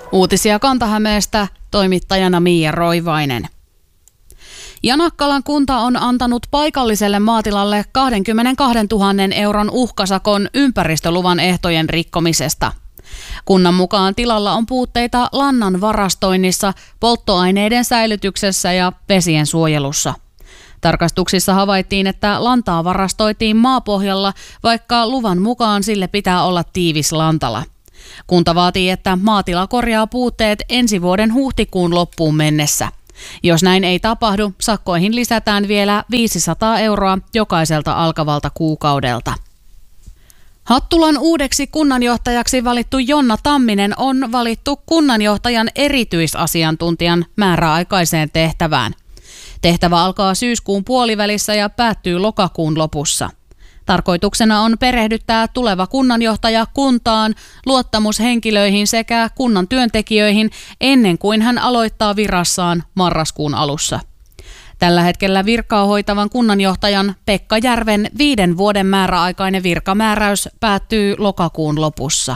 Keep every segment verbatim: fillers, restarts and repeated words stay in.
Uutisia Kanta-Hämeestä, toimittajana Miia Roivainen. Janakkalan kunta on antanut paikalliselle maatilalle kaksikymmentäkaksituhatta euron uhkasakon ympäristöluvan ehtojen rikkomisesta. Kunnan mukaan tilalla on puutteita lannan varastoinnissa, polttoaineiden säilytyksessä ja vesien suojelussa. Tarkastuksissa havaittiin, että lantaa varastoitiin maapohjalla, vaikka luvan mukaan sille pitää olla tiivis lantala. Kunta vaatii, että maatila korjaa puutteet ensi vuoden huhtikuun loppuun mennessä. Jos näin ei tapahdu, sakkoihin lisätään vielä viisisataa euroa jokaiselta alkavalta kuukaudelta. Hattulan uudeksi kunnanjohtajaksi valittu Jonna Tamminen on valittu kunnanjohtajan erityisasiantuntijan määräaikaiseen tehtävään. Tehtävä alkaa syyskuun puolivälissä ja päättyy lokakuun lopussa. Tarkoituksena on perehdyttää tuleva kunnanjohtaja kuntaan, luottamushenkilöihin sekä kunnan työntekijöihin ennen kuin hän aloittaa virassaan marraskuun alussa. Tällä hetkellä virkaa hoitavan kunnanjohtajan Pekka Järven viiden vuoden määräaikainen virkamääräys päättyy lokakuun lopussa.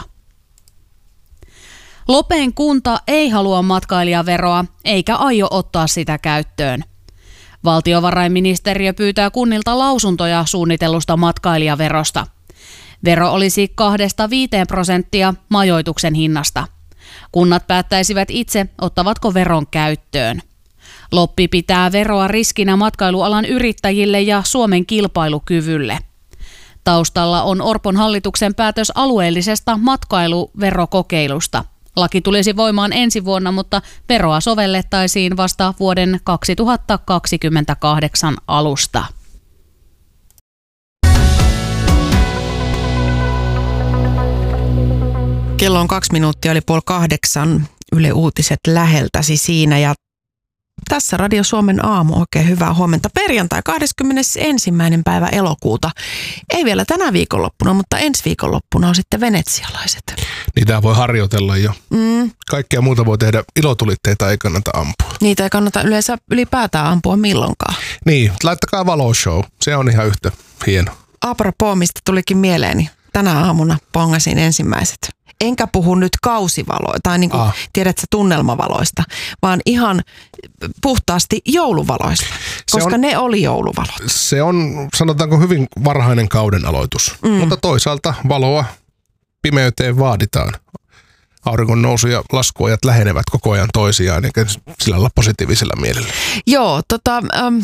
Lopen kunta ei halua matkailijaveroa eikä aio ottaa sitä käyttöön. Valtiovarainministeriö pyytää kunnilta lausuntoja suunnitellusta matkailijaverosta. Vero olisi kahdesta viiteen prosenttia majoituksen hinnasta. Kunnat päättäisivät itse, ottavatko veron käyttöön. Loppi pitää veroa riskinä matkailualan yrittäjille ja Suomen kilpailukyvylle. Taustalla on Orpon hallituksen päätös alueellisesta matkailuverokokeilusta. Laki tulisi voimaan ensi vuonna, mutta veroa sovellettaisiin vasta vuoden kaksituhattakaksikymmentäkahdeksan alusta. Kello on kaksi minuuttia, oli puoli kahdeksan. Yle Uutiset läheltäsi siinä ja tässä Radio Suomen aamu. Oikein hyvää huomenta. Perjantai kahdeskymmenesensimmäinen päivä elokuuta. Ei vielä tänä viikonloppuna, mutta ensi viikonloppuna on sitten venetsialaiset. Niitä voi harjoitella jo. Mm. Kaikkea muuta voi tehdä. Ilotulitteita ei kannata ampua. Niitä ei kannata yleensä ylipäätään ampua milloinkaan. Niin, laittakaa valoshow. Se on ihan yhtä hieno. Apropos, mistä tulikin mieleeni. Tänä aamuna pongasin ensimmäiset. Enkä puhu nyt kausivaloista, tai niin kuin ah. tiedät sä tunnelmavaloista, vaan ihan puhtaasti jouluvaloista, koska on, ne oli jouluvalot. Se on, sanotaanko, hyvin varhainen kauden aloitus, mm. mutta toisaalta valoa pimeyteen vaaditaan. Auringon nousu ja laskuajat lähenevät koko ajan toisiaan, eikä sillä olla positiivisella mielellä. Joo, tota, ähm,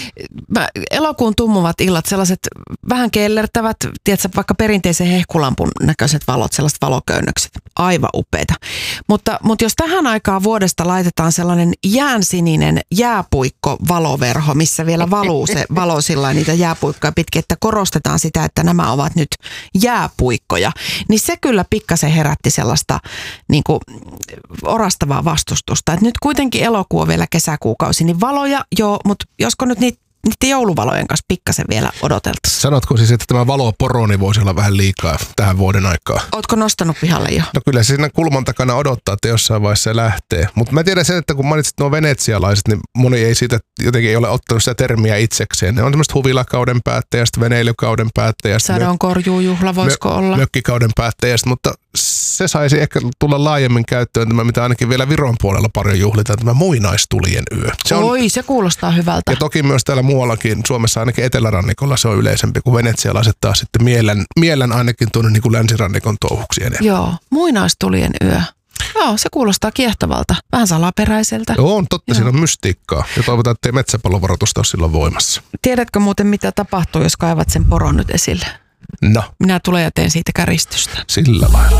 elokuun tummuvat illat, sellaiset vähän kellertävät, tiedätkö, vaikka perinteisen hehkulampun näköiset valot, sellaiset valoköynnökset, aivan upeita. Mutta, mutta jos tähän aikaan vuodesta laitetaan sellainen jäänsininen jääpuikko-valoverho, missä vielä valuu se valo sillä niitä jääpuikkoja pitkin, että korostetaan sitä, että nämä ovat nyt jääpuikkoja, niin se kyllä pikkasen herätti sellaista niin kuin orastavaa vastustusta. Et nyt kuitenkin elokuu on vielä kesäkuukausi, niin valoja joo, mutta josko nyt niitä niiden jouluvalojen kanssa pikkasen vielä odoteltaisiin. Sanotko siis, että tämä valoporoni voisi olla vähän liikaa tähän vuoden aikaan? Ootko nostanut pihalle jo? No kyllä se siinä kulman takana odottaa, että jossain vaiheessa se lähtee. Mutta mä tiedän sen, että kun mainitsit nuo venetsialaiset, niin moni ei siitä jotenkin ei ole ottanut sitä termiä itsekseen. Ne on semmoista huvilakauden päättäjästä, veneilykauden päättäjästä. Sadonkorjuujuhla voisiko mö- olla? Mökkikauden päättäjästä, mutta se saisi ehkä tulla laajemmin käyttöön, tämä, mitä ainakin vielä Viron puolella paljon juhlitaan, tämä muinaistulien yö. Se on, Oi, se kuulostaa hyvältä. Ja toki myös täällä muuallakin, Suomessa ainakin etelärannikolla se on yleisempi, kuin venetsialaiset taas sitten mielen, mielen ainakin tuonne niin kuin länsirannikon touhuksi enemmän. Joo, muinaistulien yö. Joo, se kuulostaa kiehtovalta. Vähän salaperäiseltä. Joo, on totta, Joo. Siinä on mystiikkaa. Ja toivotaan, että ei metsäpalovaroitusta ole silloin voimassa. Tiedätkö muuten, mitä tapahtuu, jos kaivat sen poron nyt esille? No. Minä tulen ja teen siitä käristystä. Sillä lailla.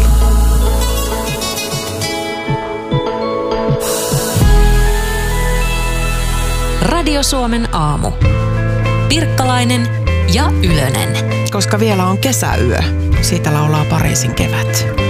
Radio Suomen aamu. Pirkkalainen ja Ylönen. Koska vielä on kesäyö, siitä laulaa Pariisin kevät.